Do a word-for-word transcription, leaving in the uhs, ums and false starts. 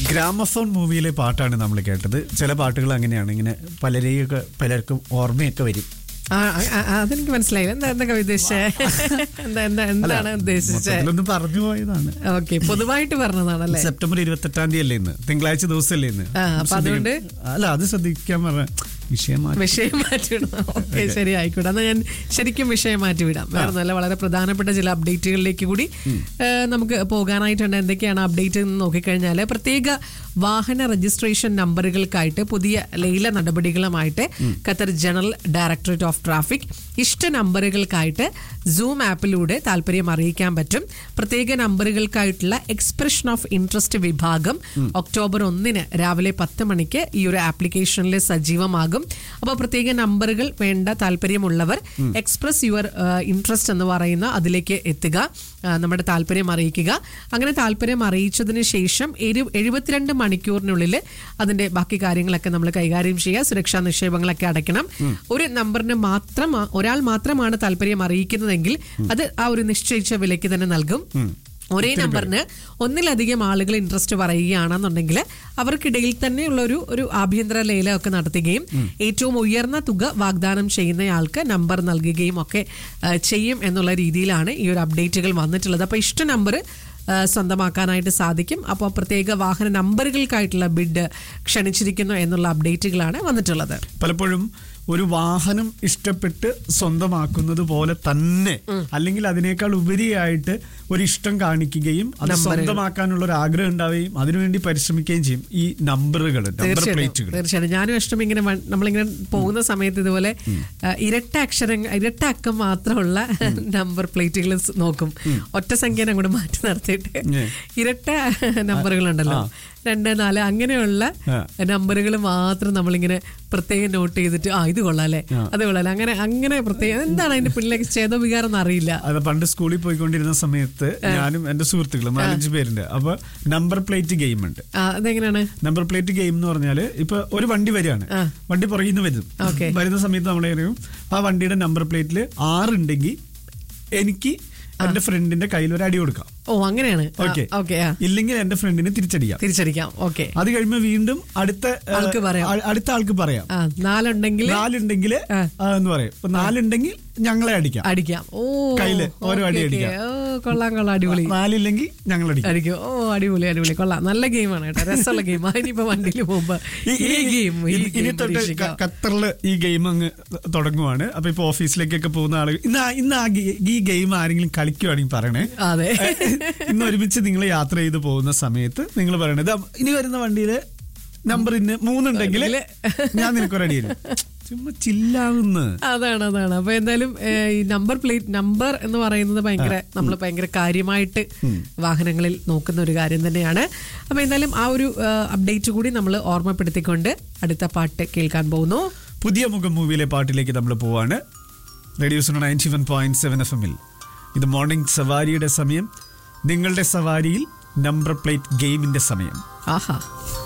Gramophone മൂവിയിലെ പാട്ടാണ് നമ്മൾ കേട്ടത്. ചില പാട്ടുകൾ അങ്ങനെയാണ്, ഇങ്ങനെ പലരെയൊക്കെ പലർക്കും ഓർമ്മയൊക്കെ വരും. അതെനിക്ക് മനസ്സിലായില്ല. എന്താ എന്താ കവി ഉദ്ദേശിച്ചേ? എന്താ എന്താ എന്താണ് ഉദ്ദേശിച്ചത്? പറഞ്ഞു പോയതാണ്. ഓക്കെ, പൊതുവായിട്ട് പറഞ്ഞതാണല്ലേ. സെപ്റ്റംബർ ഇരുപത്തെട്ടാം തീയതി അല്ലേ ഇന്ന്, തിങ്കളാഴ്ച ദിവസമല്ലേ ഇന്ന്. അപ്പൊ അതുകൊണ്ട് അല്ല, അത് ശ്രദ്ധിക്കാൻ പറഞ്ഞ വിഷയം വിഷയം മാറ്റിവിടാം. ഓക്കെ, ശരി, ആയിക്കോട്ടെ. എന്നാൽ ഞാൻ ശരിക്കും വിഷയം മാറ്റിവിടാം. വേറെ നല്ല വളരെ പ്രധാനപ്പെട്ട ചില അപ്ഡേറ്റുകളിലേക്ക് കൂടി നമുക്ക് പോകാനായിട്ടുണ്ട്. എന്തൊക്കെയാണ് അപ്ഡേറ്റ് എന്ന് നോക്കിക്കഴിഞ്ഞാൽ, പ്രത്യേക വാഹന രജിസ്ട്രേഷൻ നമ്പറുകൾക്കായിട്ട് പുതിയ ലേല നടപടികളുമായിട്ട് Qatar general directorate of traffic ഇഷ്ട നമ്പറുകൾക്കായിട്ട് സൂം ആപ്പിലൂടെ താല്പര്യം അറിയിക്കാൻ പറ്റും. പ്രത്യേക നമ്പറുകൾക്കായിട്ടുള്ള എക്സ്പ്രഷൻ ഓഫ് ഇൻട്രസ്റ്റ് വിഭാഗം ഒക്ടോബർ ഒന്നിന് രാവിലെ പത്ത് മണിക്ക് ഈ ഒരു ആപ്ലിക്കേഷനിൽ സജീവമാകും. അപ്പോൾ പ്രത്യേക നമ്പറുകൾ വേണ്ട താല്പര്യമുള്ളവർ എക്സ്പ്രസ് യുവർ ഇൻട്രസ്റ്റ് എന്ന് പറയുന്ന അതിലേക്ക് എത്തുക, നമ്മുടെ താല്പര്യം അറിയിക്കുക. അങ്ങനെ താല്പര്യം അറിയിച്ചതിന് ശേഷം എഴുപത്തിരണ്ട് മണിക്കൂറിനുള്ളിൽ അതിന്റെ ബാക്കി കാര്യങ്ങളൊക്കെ നമ്മൾ കൈകാര്യം ചെയ്യുക. സുരക്ഷാ നിക്ഷേപങ്ങളൊക്കെ അടയ്ക്കണം. ഒരു നമ്പറിന് മാത്രം ഒരാൾ മാത്രമാണ് താല്പര്യം അറിയിക്കുന്നതെങ്കിൽ അത് ആ ഒരു നിശ്ചയിച്ച വിലയ്ക്ക് തന്നെ നൽകും. ഒരേ നമ്പറിന് ഒന്നിലധികം ആളുകൾ ഇൻട്രസ്റ്റ് പറയുകയാണെന്നുണ്ടെങ്കിൽ അവർക്കിടയിൽ തന്നെയുള്ള ഒരു ഒരു ആഭ്യന്തര ലേലം ഒക്കെ നടത്തുകയും ഏറ്റവും ഉയർന്ന തുക വാഗ്ദാനം ചെയ്യുന്നയാൾക്ക് നമ്പർ നൽകുകയും ഒക്കെ ചെയ്യും എന്നുള്ള രീതിയിലാണ് ഈ ഒരു അപ്ഡേറ്റുകൾ വന്നിട്ടുള്ളത്. അപ്പോൾ ഇഷ്ട നമ്പർ സ്വന്തമാക്കാനായിട്ട് സാധിക്കും. അപ്പോൾ പ്രത്യേക വാഹന നമ്പറുകൾക്കായിട്ടുള്ള ബിഡ് ക്ഷണിച്ചിരിക്കുന്നു എന്നുള്ള അപ്ഡേറ്റുകളാണ് വന്നിട്ടുള്ളത്. പലപ്പോഴും ഒരു വാഹനം ഇഷ്ടപ്പെട്ട് സ്വന്തമാക്കുന്നത് പോലെ തന്നെ, അല്ലെങ്കിൽ അതിനേക്കാൾ ഉപരിയായിട്ട് ഒരു ഇഷ്ടം കാണിക്കുകയും അത് സ്വന്തമാക്കാനുള്ള ഒരു ആഗ്രഹം ഉണ്ടാവുകയും അതിനുവേണ്ടി പരിശ്രമിക്കുകയും ചെയ്യും ഈ നമ്പറുകൾ, നമ്പർ പ്ലേറ്റുകൾ. തീർച്ചയായിട്ടും ഞാനും ഇഷ്ടം ഇങ്ങനെ നമ്മളിങ്ങനെ പോകുന്ന സമയത്ത് ഇതുപോലെ ഇരട്ട അക്ഷരം ഇരട്ട അക്കം മാത്രമുള്ള നമ്പർ പ്ലേറ്റുകൾ നോക്കും. ഒറ്റ സംഖ്യ അങ്ങോട്ട് മാറ്റി നിർത്തിയിട്ട് ഇരട്ട നമ്പറുകളുണ്ടല്ലോ, രണ്ട് നാല് അങ്ങനെയുള്ള നമ്പറുകൾ മാത്രം നമ്മളിങ്ങനെ പ്രത്യേകം നോട്ട് ചെയ്തിട്ട് ആ ഇത് കൊള്ളാല്ലേ അത് കൊള്ളാല്ലേ അങ്ങനെ അങ്ങനെ പ്രത്യേകം എന്താണ് അതിന്റെ പിന്നിലേക്ക് ചേതോവികാരം എന്ന് അറിയില്ല. അത് പണ്ട് സ്കൂളിൽ പോയിക്കൊണ്ടിരുന്ന സമയത്ത് ഞാനും എന്റെ സുഹൃത്തുക്കളും നാലഞ്ച് പേരുണ്ട്. അപ്പൊ നമ്പർ പ്ലേറ്റ് ഗെയിം ഉണ്ട്. അതെങ്ങനെയാണ് നമ്പർ പ്ലേറ്റ് ഗെയിം എന്ന് പറഞ്ഞാല്, ഇപ്പൊ ഒരു വണ്ടി വരികയാണ്, വണ്ടി പുറകിൽ നിന്ന് വരും. വരുന്ന സമയത്ത് നമ്മളറിയും ആ വണ്ടിയുടെ നമ്പർ പ്ലേറ്റില് ആറുണ്ടെങ്കിൽ എനിക്ക് എന്റെ ഫ്രണ്ടിന്റെ കയ്യിൽ ഒരു അടി കൊടുക്കാം. ഓ, അങ്ങനെയാണ്. ഇല്ലെങ്കിൽ എന്റെ ഫ്രണ്ടിന് തിരിച്ചടിക്കാം തിരിച്ചടിക്കാം ഓക്കെ. അത് കഴിയുമ്പോ വീണ്ടും അടുത്ത ആൾക്ക് പറയാം അടുത്ത ആൾക്ക് പറയാം നാലുണ്ടെങ്കിൽ നാലുണ്ടെങ്കിൽ എന്ന് പറയും. ഇപ്പൊ നാലുണ്ടെങ്കിൽ ഞങ്ങളെ അടിക്കാം അടിക്കാം ഓ കയ്യില് ഓരോ അടി അടിക്കാം. കൊള്ളാം കൊള്ളാം, അടിപൊളി. നാലില്ലെങ്കിൽ ഞങ്ങൾ അടിക്കും. ഓ, അടിപൊളി അടിപൊളി, കൊള്ളാം. നല്ല ഗെയിമാണ് കേട്ടോ, രസമുള്ള ഗെയിം. അതിനിപ്പോ വണ്ടിയിൽ പോകുമ്പോ ഈ ഗെയിം ഇനി തൊട്ട് ഖത്തറില് ഈ ഗെയിം അങ്ങ് തുടങ്ങുവാണ്. അപ്പൊ ഇപ്പൊ ഓഫീസിലേക്കൊക്കെ പോകുന്ന ആളുകൾ ഇന്ന് ഇന്ന് ഈ ഗെയിം ആരെങ്കിലും കളിക്കുവാണെങ്കിൽ പറയണേ. അതെ, ഇന്ന് ഒരുമിച്ച് നിങ്ങൾ യാത്ര ചെയ്ത് പോകുന്ന സമയത്ത് നിങ്ങൾ പറയണത് ഇനി വരുന്ന വണ്ടിയില് നമ്പർ ഇന്ന് മൂന്നുണ്ടെങ്കിൽ ഞാൻ നിനക്കൊരു അടി തരും. ചുമ്മാ ചില്ലാവുന്ന അതാണ് അതാണ്. അപ്പൊ എന്തായാലും ഈ നമ്പർ പ്ലേറ്റ് നമ്പർ എന്ന് പറയുന്നത് ഭയങ്കര നമ്മൾ ഭയങ്കര കാര്യമായിട്ട് വാഹനങ്ങളിൽ നോക്കുന്ന ഒരു കാര്യം തന്നെയാണ്. അപ്പൊ എന്തായാലും ആ ഒരു അപ്ഡേറ്റ് കൂടി നമ്മൾ ഓർമ്മപ്പെടുത്തിക്കൊണ്ട് അടുത്ത പാട്ട് കേൾക്കാൻ പോകുന്നു. പുതിയ മുഖം മൂവിയിലെ പാട്ടിലേക്ക് നമ്മൾ പോവാണ്. Radio zone ninety one point seven F എമ്മിൽ ഇത് മോർണിംഗ് സവാരിയുടെ സമയം. നിങ്ങളുടെ സവാരിയിൽ നമ്പർ പ്ലേറ്റ് ഗെയിമിന്റെ സമയം. ആഹാ.